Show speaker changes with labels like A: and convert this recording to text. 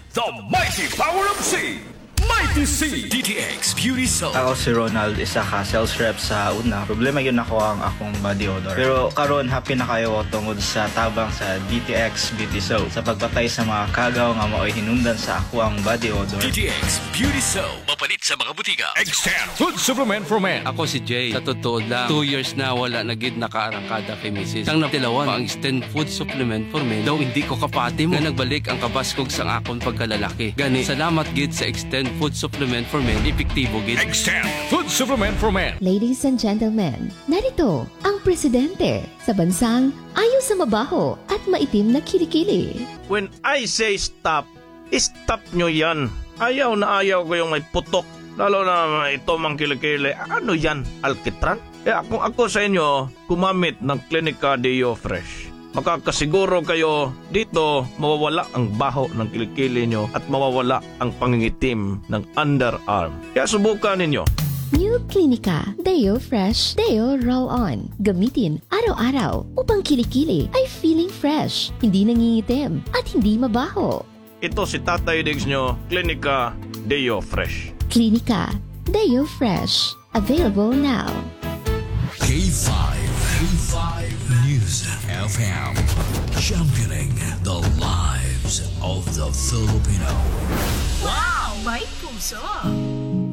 A: The mighty power of C. Mighty C. DTX Beauty Soap.
B: Ako si Ronald, isa ka sales rep sa una. Problema yun ako ang akong body odor. Pero karon happy na kayo tungod sa tabang sa DTX Beauty Soap. Sa pagpatay sa mga kagaw nga mao'y hinundan sa ako ang body odor.
A: DTX Beauty Soap. Mapalit sa mga butika. Extend food supplement for men.
C: Ako si Jay. Sa totoo lang, 2 years na wala na gid nakaarangkada kay Mrs. Sang natilawan, ang extend food supplement for men. Daw hindi ko kapati mo. Nga nagbalik ang kabaskog sang akon pagkalalaki. Gani, salamat gid sa extend food supplement for men. Epektibo gid.
A: Extend food supplement for men.
D: Ladies and gentlemen, narito ang presidente sa bansang ayaw sa mabaho at maitim na kilikili.
E: When I say stop, stop nyo yan. Ayaw na ayaw ko yung may putok. Lalo na ito mang kilikili. Ano yan? Alkitran? Ako sa inyo, gumamit ng Clinica Deo Fresh. Makakasiguro kayo dito mawawala ang baho ng kilikili nyo at mawawala ang pangingitim ng underarm. Kaya subukan ninyo.
D: New Clinica Deo Fresh Deo Roll-On. Gamitin araw-araw upang kilikili ay feeling fresh, hindi nangingitim at hindi mabaho.
E: Ito si Tatay Diggs nyo, Clinica Deo Fresh.
D: Clinica Deo Fresh. Available now.
A: K5 News FM. Championing the lives of the Filipino.
F: Wow! May puso!